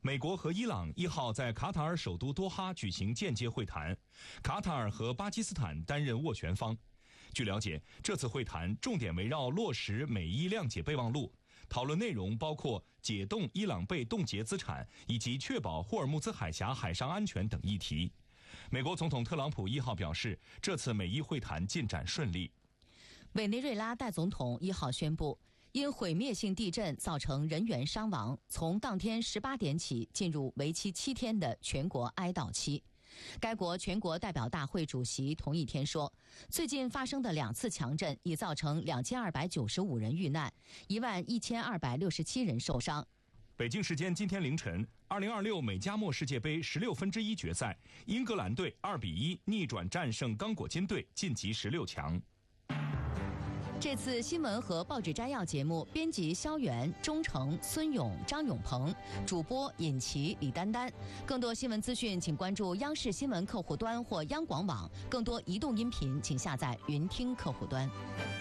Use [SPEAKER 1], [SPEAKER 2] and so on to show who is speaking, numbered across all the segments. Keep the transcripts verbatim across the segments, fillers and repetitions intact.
[SPEAKER 1] 美国和伊朗一号在卡塔尔首都多哈举行间接会谈，卡塔尔和巴基斯坦担任斡旋方。据了解，这次会谈重点围绕落实美伊谅解备忘录，讨论内容包括解冻伊朗被冻结资产以及确保霍尔木兹海峡海上安全等议题。美国总统特朗普一号表示，这次美伊会谈进展顺利。
[SPEAKER 2] 委内瑞拉代总统一号宣布，因毁灭性地震造成人员伤亡，从当天十八点起进入为期七天的全国哀悼期。该国全国代表大会主席同一天说，最近发生的两次强震已造成两千二百九十五人遇难，一万一千二百六十七人受伤。
[SPEAKER 1] 北京时间今天凌晨，二零二六美加墨世界杯十六分之一决赛，英格兰队二比一逆转战胜刚果金队，晋级十六强。
[SPEAKER 2] 这次新闻和报纸摘要节目，编辑肖元、钟诚、孙勇、张永鹏，主播尹奇、李丹丹。更多新闻资讯，请关注央视新闻客户端或央广网。更多移动音频，请下载云听客户端。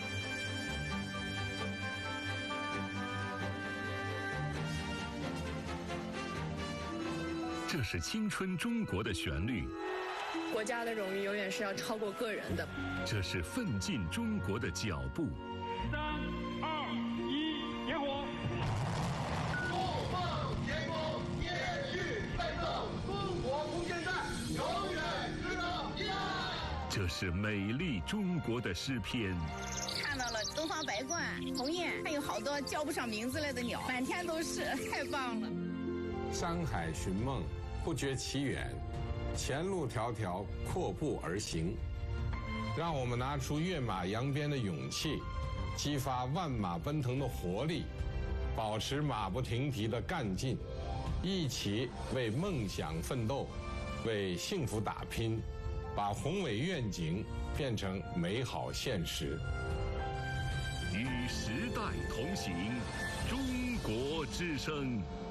[SPEAKER 3] 这是青春中国的旋律。
[SPEAKER 4] 国家的荣誉永远是要超过个人的。
[SPEAKER 3] 这是奋进中国的脚步。
[SPEAKER 5] 三二一，点火！
[SPEAKER 6] 不放天空，天域奋斗，中国空间站永远值得依赖。
[SPEAKER 3] 这是美丽中国的诗篇。
[SPEAKER 7] 看到了东方白鹳、鸿雁，还有好多叫不上名字来的鸟，满天都是，太棒了。
[SPEAKER 8] 山海寻梦，不觉其远。前路迢迢，阔步而行。让我们拿出跃马扬鞭的勇气，激发万马奔腾的活力，保持马不停蹄的干劲，一起为梦想奋斗，为幸福打拼，把宏伟愿景变成美好现实。
[SPEAKER 3] 与时代同行，中国之声。